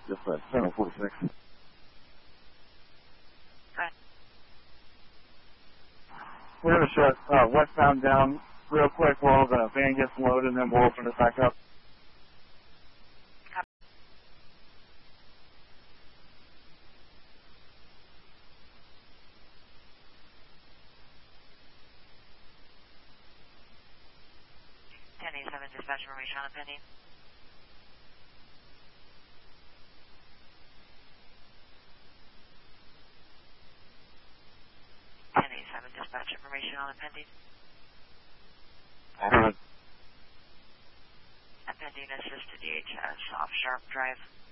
Dispatch 746. Right. We're going to shut westbound down real quick while the van gets loaded, and then we'll open it back up. Dispatch information on the pending. 1087 dispatch information on the pending. A pending assist to DHS off Sharp Drive.